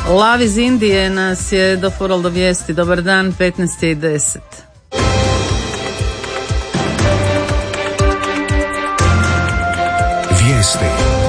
Lav iz Indije nas je dofurao do vijesti. Dobar dan, 15:10. Vijesti.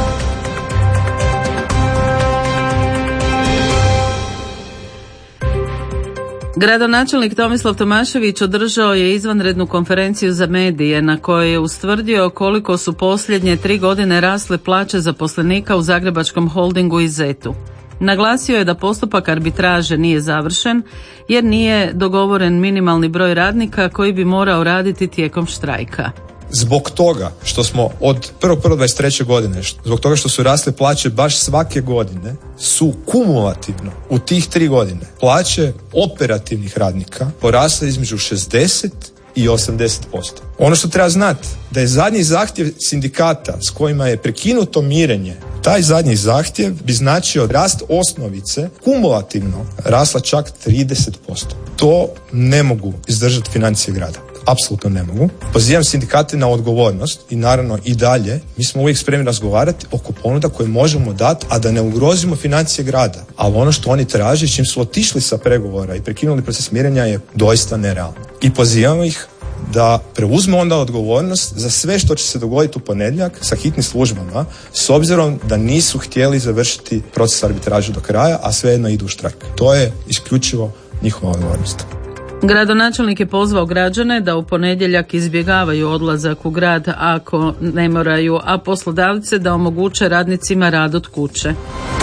Gradonačelnik Tomislav Tomašević održao je izvanrednu konferenciju za medije na kojoj je ustvrdio koliko su posljednje 3 godine rasle plaće zaposlenika u Zagrebačkom holdingu i ZET-u. Naglasio je da postupak arbitraže nije završen jer nije dogovoren minimalni broj radnika koji bi morao raditi tijekom štrajka. Zbog toga što smo od 1.1.23. godine, zbog toga što su rasle plaće baš svake godine, su kumulativno u tih 3 godine plaće operativnih radnika porasle između 60 i 80%. Ono što treba znati, da je zadnji zahtjev sindikata s kojima je prekinuto mirenje, taj zadnji zahtjev bi značio rast osnovice kumulativno rasla čak 30%. To ne mogu izdržati financije grada. Apsolutno ne mogu. Pozivam sindikate na odgovornost i naravno i dalje mi smo uvijek spremni razgovarati oko ponuda koje možemo dati, a da ne ugrozimo financije grada. Ali ono što oni traže, čim su otišli sa pregovora i prekinuli proces mirenja, je doista nerealno. I pozivam ih da preuzme onda odgovornost za sve što će se dogoditi u ponedjeljak sa hitnim službama, s obzirom da nisu htjeli završiti proces arbitraže do kraja, a svejedno idu u štrajk. To je isključivo njihova odgovornost. Gradonačelnik je pozvao građane da u ponedjeljak izbjegavaju odlazak u grad ako ne moraju, a poslodavce da omoguće radnicima rad od kuće.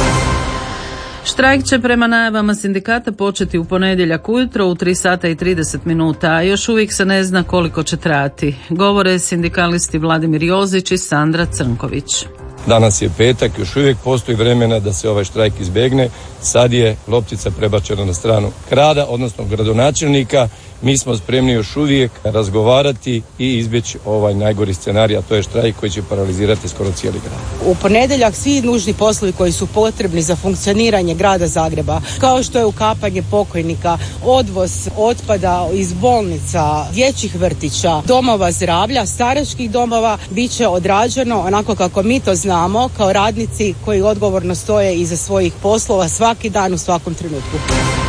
Štrajk će prema najavama sindikata početi u ponedjeljak ujutro u 3:30, a još uvijek se ne zna koliko će trajati. Govore sindikalisti Vladimir Jozić i Sandra Crnković. Danas je petak, još uvijek postoji vremena da se ovaj štrajk izbjegne. Sad je loptica prebačena na stranu grada, odnosno gradonačelnika. Mi smo spremni još uvijek razgovarati i izbjeći ovaj najgori scenarij, a to je štrajk koji će paralizirati skoro cijeli grad. U ponedjeljak svi nužni poslovi koji su potrebni za funkcioniranje grada Zagreba, kao što je ukapanje pokojnika, odvoz otpada iz bolnica, dječjih vrtića, domova zdravlja, staračkih domova, bit će odrađeno onako kako mi to znamo, kao radnici koji odgovorno stoje iza svojih poslova svaki dan u svakom trenutku.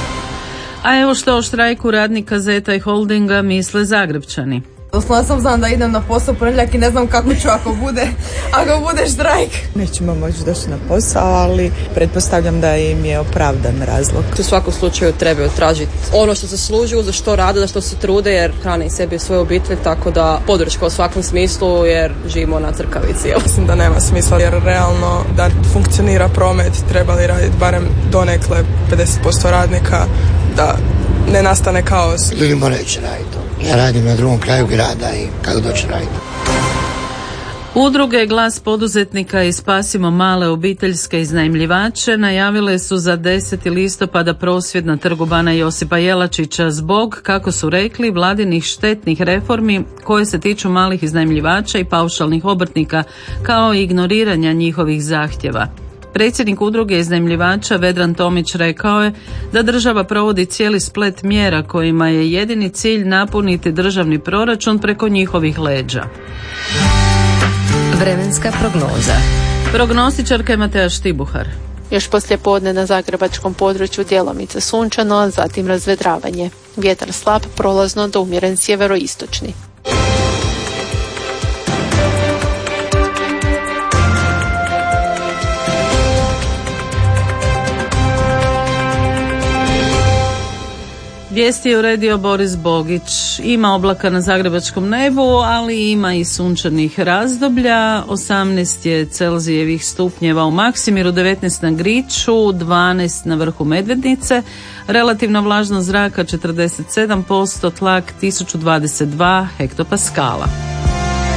A evo što o štrajku radnika ZET-a i holdinga misle Zagrepčani. Doslovno sam znam da idem na posao ponedjeljak i ne znam kako ću ako bude štrajk. Nećemo moći doći na posao, ali pretpostavljam da im je opravdan razlog. U svakom slučaju trebaju tražiti ono što zaslužuju, za što rade, za što se trude, jer hrane i sebi i svoju obitelj, tako da podrška u svakom smislu, jer živimo na crkavici. Mislim da nema smisla, jer realno da funkcionira promet trebali raditi barem donekle 50% radnika, da ne nastane kaos. Ljudima neće raditi. Ja radim na drugom kraju grada i kako doći raditi. Udruge Glas poduzetnika i Spasimo male obiteljske iznajmljivače najavile su za 10. listopada prosvjed na Trgu Bana Josipa Jelačića zbog, kako su rekli, vladinih štetnih reformi koje se tiču malih iznajmljivača i paušalnih obrtnika, kao i ignoriranja njihovih zahtjeva. Predsjednik udruge iznajmljivača Vedran Tomić rekao je da država provodi cijeli splet mjera kojima je jedini cilj napuniti državni proračun preko njihovih leđa. Vremenska prognoza. Prognostičarka je Mateja Štibuhar. Još poslijepodne na zagrebačkom području djelomice sunčano, a zatim razvedravanje. Vjetar slab, prolazno do umjeren sjeveroistočni. Vijesti je uredio Boris Bogić. Ima oblaka na zagrebačkom nebu, ali ima i sunčanih razdoblja. 18 je Celzijevih stupnjeva u Maksimiru, 19 na Griču, 12 na vrhu Medvednice. Relativna vlažnost zraka 47%, tlak 1022 hektopaskala.